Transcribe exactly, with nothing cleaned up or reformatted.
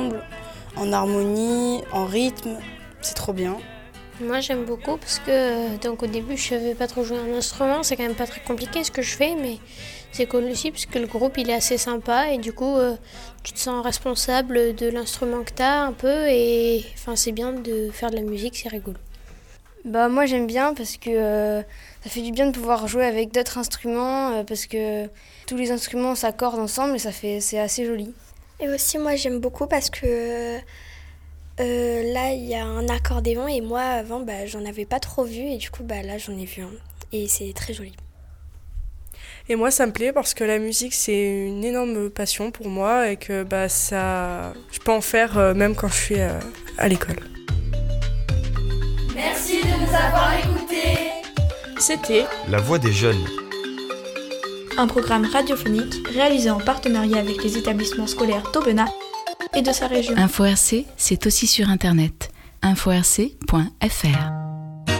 ensemble, en harmonie, en rythme. C'est trop bien. Moi j'aime beaucoup parce que donc au début je savais pas trop jouer un instrument, c'est quand même pas très compliqué ce que je fais, mais c'est cool aussi parce que le groupe il est assez sympa et du coup euh, tu te sens responsable de l'instrument que t'as un peu et enfin c'est bien de faire de la musique, c'est rigolo. Bah moi j'aime bien parce que euh, ça fait du bien de pouvoir jouer avec d'autres instruments euh, parce que tous les instruments s'accordent ensemble et ça fait c'est assez joli. Et aussi moi j'aime beaucoup parce que Euh, là, il y a un accordéon et moi, avant, bah, j'en avais pas trop vu et du coup, bah, là, j'en ai vu un. Et c'est très joli. Et moi, ça me plaît parce que la musique, c'est une énorme passion pour moi et que bah, ça, je peux en faire euh, même quand je suis euh, à l'école. Merci de nous avoir écoutés. C'était La Voix des Jeunes. Un programme radiophonique réalisé en partenariat avec les établissements scolaires d'Aubenas et de sa région. Info R C, c'est aussi sur internet. info r c point f r